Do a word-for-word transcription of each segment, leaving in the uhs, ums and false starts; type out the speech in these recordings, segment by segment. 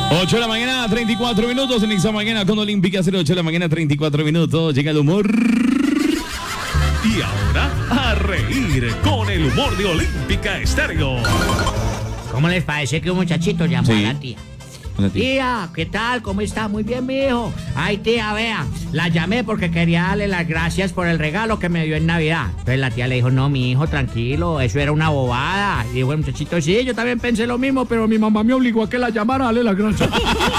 ocho de la mañana, treinta y cuatro minutos. En esta mañana con Olímpica, ocho de la mañana, treinta y cuatro minutos. Llega el humor. Y ahora, a reír con el humor de Olímpica Estéreo. ¿Cómo les parece que un muchachito llamó Sí. a la tía? Hola, tía. Tía, ¿qué tal? ¿Cómo está? Muy bien, mi hijo. Ay, tía, vea, la llamé porque quería darle las gracias por el regalo que me dio en Navidad. Entonces la tía le dijo, no, mi hijo, tranquilo, eso era una bobada. Y dijo el muchachito, sí, yo también pensé lo mismo, pero mi mamá me obligó a que la llamara a darle las gracias.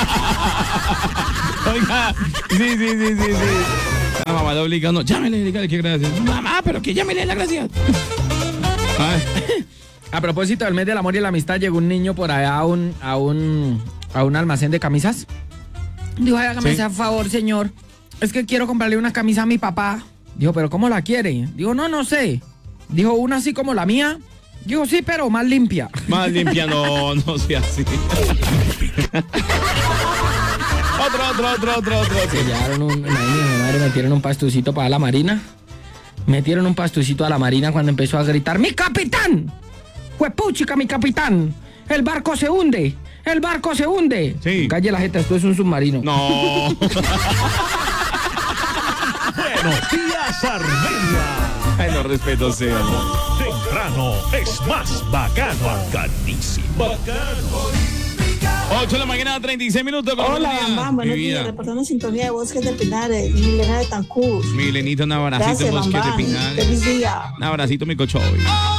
Oiga, sí, sí, sí, sí, sí. La mamá lo obliga, no, llámele, dígale que gracias. Mamá, pero que llámele la gracias. Ay. A propósito del mes del amor y la amistad, llegó un niño por allá a un, a un, a un almacén de camisas. Dijo, ay, hágame Sí. ese favor, señor. Es que quiero comprarle una camisa a mi papá. Dijo, ¿pero cómo la quiere? Dijo, no, no sé. Dijo, una así como la mía. Dijo, sí, pero más limpia. Más limpia, no, no sea así. Otro, otro, otro, otro, otro. Se llevaron un, imagínense, mi madre, metieron un pastucito para la marina. Metieron un pastucito a la marina cuando empezó a gritar, ¡mi capitán! ¡Juepuchica, mi capitán! ¡El barco se hunde! ¡El barco se hunde! Sí. Calle la jeta, esto es un submarino. No. Buenos días, Armenia. Ay, no respeto, sea. Temprano es más bacano. Bacanísimo. Bacano. ocho de la mañana, treinta y seis minutos. Hola, mamá, buenos Mi vida. días. Reportando sintonía de Bosques de Pinares, Milena de Tancur. Milenito, un abracito, Gracias, Bosques de Bambán. Pinares. Feliz día. Un abracito, mi cochoy.